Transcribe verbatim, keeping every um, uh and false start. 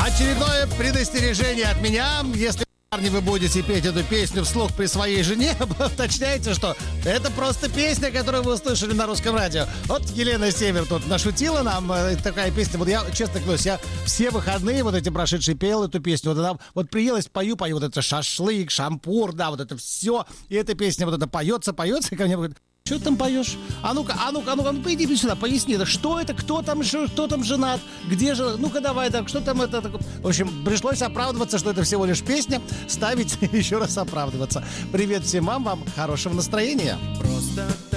Очередное предостережение от меня. Если, парни, вы будете петь эту песню вслух при своей жене, уточняйте, что это просто песня, которую вы услышали на русском радио. Вот Елена Север тут нашутила нам. Такая песня. Вот я, честно клянусь, я все выходные вот эти прошедшие пел эту песню. Вот она вот приелась, пою, пою. Вот это шашлык, шампур, да, вот это все. И эта песня вот это поется, поется. И ко мне говорит: что ты там поешь? А ну-ка, а ну-ка, а ну-ка, ну иди сюда, поясни, да что это, кто там, кто там женат, где же, ну-ка давай, так, что там это, так. В общем, пришлось оправдываться, что это всего лишь песня, ставить и еще раз оправдываться. Привет всем вам, вам хорошего настроения. Просто